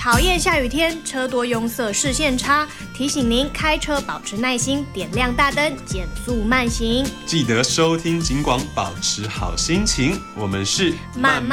讨厌下雨天，车多拥塞，视线差，提醒您开车保持耐心，点亮大灯，减速慢行。 记得收听警广，保持好心情。我们是慢慢